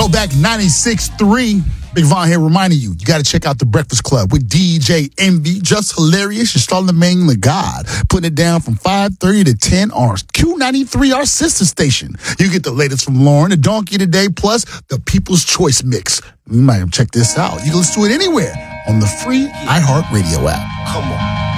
Throwback 96.3. Big Von here reminding you got to check out The Breakfast Club with DJ Envy. Just hilarious. You're Charlamagne the God. Putting it down from 5:30 to 10 on Q93, our sister station. You get the latest from Lauren, the Donkey Today, plus the People's Choice Mix. You might have checked this out. You can listen to it anywhere on the free iHeartRadio app. Come on.